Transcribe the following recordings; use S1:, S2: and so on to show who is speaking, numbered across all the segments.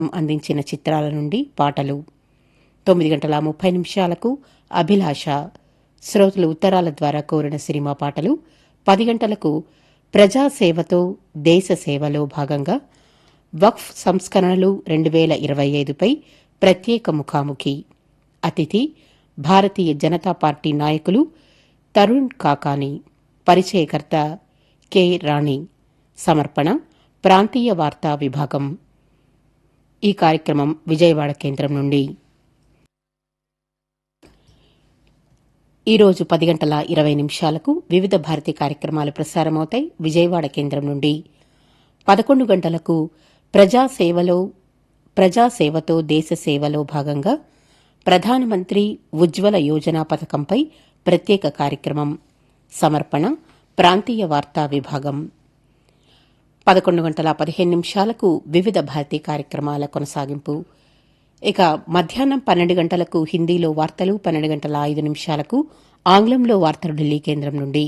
S1: అందించిన చిత్రాల నుండి పాటలు. 9:30 అభిలాష శ్రోతలు ఉత్తరాల ద్వారా కోరిన సినిమా పాటలు. 10 గంటలకు ప్రజాసేవతో దేశ సేవలో భాగంగా వక్ఫ్ సంస్కరణలు 2025పై ప్రత్యేక ముఖాముఖి. అతిథి భారతీయ జనతా పార్టీ నాయకులు తరుణ్ కాకాని. పరిచయకర్త కె రాణి. సమర్పణ ప్రాంతీయ వార్తా విభాగం. ఈ కార్యక్రమం విజయవాడ కేంద్రం నుండి. ఈరోజు 10:20 వివిధ భారతి కార్యక్రమాలు ప్రసారమవుతాయి విజయవాడ కేంద్రం నుండి. 11 గంటలకు ప్రజాసేవతో దేశ సేవలో భాగంగా ప్రధానమంత్రి ఉజ్వల యోజన పథకంపై ప్రత్యేక కార్యక్రమం. సమర్పణ ప్రాంతీయ వార్తా విభాగం. 11:15 వివిధ భారతీ కార్యక్రమాల కొనసాగింపు. ఇక మధ్యాహ్నం 12 గంటలకు హిందీలో వార్తలు, 12:05 ఆంగ్లంలో వార్తలు ఢిల్లీ కేంద్రం నుండి.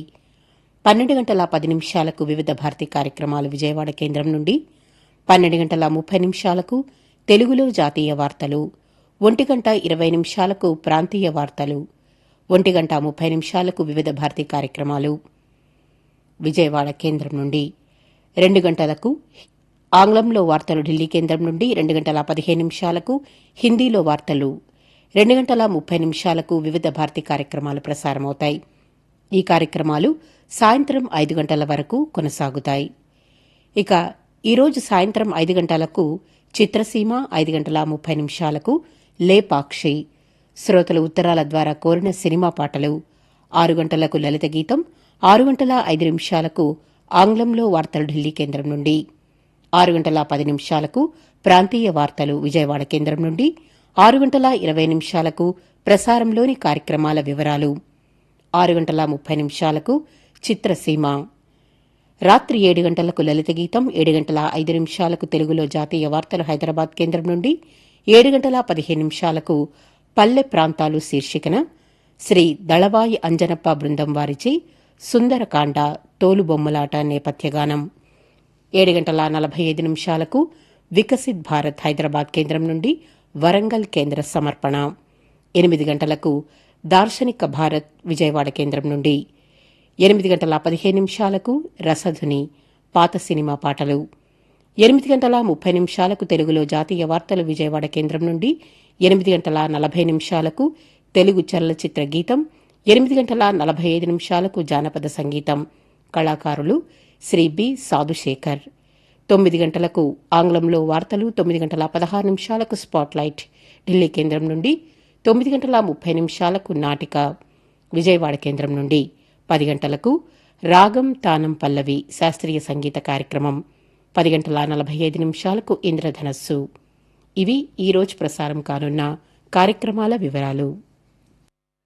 S1: 12:10 వివిధ భారతీ కార్యక్రమాలు విజయవాడ కేంద్రం నుండి. 12:30 తెలుగులో జాతీయ వార్తలు. 1:20 ప్రాంతీయ వార్తలు. 1:30 వివిధ భారతీ కార్యక్రమాలు విజయవాడ కేంద్రం నుండి. 2 గంటలకు ఆంగ్లంలో వార్తలు ఢిల్లీ కేంద్రం నుండి. 2:15 హిందీలో వార్తలు. 2:30 వివిధ భారతీ కార్యక్రమాలు ప్రసారమవుతాయి. ఈ కార్యక్రమాలు సాయంత్రం 5 గంటల వరకు కొనసాగుతాయి. ఇక ఈరోజు సాయంత్రం 5 గంటలకు చిత్రసీమ, 5:30 లేపాక్షి శ్రోతలు ఉత్తరాల ద్వారా కోరిన సినిమా పాటలు. 6 గంటలకు లలిత గీతం, 6:05 ఆంగ్లంలో వార్తలు ఢిల్లీ కేంద్రం నుండి. 6:10 ప్రాంతీయ వార్తలు విజయవాడ కేంద్రం నుండి. 6:20 ప్రసారంలోని కార్యక్రమాల వివరాలు. 6:30 చిత్రసీమ. రాత్రి 7 గంటలకు లలిత గీతం, 7:05 తెలుగులో జాతీయ వార్తలు హైదరాబాద్ కేంద్రం నుండి. 7:15 పల్లె ప్రాంతాలు శీర్షికన శ్రీ దళవాయి అంజనప్ప బృందం వారిచే సుందరకాండ తోలుబొమ్మలాట నేపథ్యగానం. 7:45 వికసిత్ భారత్ హైదరాబాద్ కేంద్రం నుండి వరంగల్ కేంద్ర సమర్పణ. 8 గంటలకు దార్శనిక భారత్ విజయవాడ కేంద్రం నుండి. 8:15 రసధుని పాత సినిమా పాటలు. 8:30 తెలుగులో జాతీయ వార్తలు విజయవాడ కేంద్రం నుండి. 8:40 తెలుగు చలనచిత్ర గీతం. 8:45 జానపద సంగీతం. కళాకారులు శ్రీ బి సాధుశేఖర్. 9 గంటలకు ఆంగ్లంలో వార్తలు. 9:16 స్పాట్లైట్ ఢిల్లీ కేంద్రం నుండి. 9:30 నాటిక విజయవాడ కేంద్రం నుండి. 10 గంటలకు రాగం తానం పల్లవి శాస్త్రీయ సంగీత కార్యక్రమం. 10:45 ఇంద్రధనస్సు. ఇవి ఈరోజు ప్రసారం కానున్న కార్యక్రమాల వివరాలు.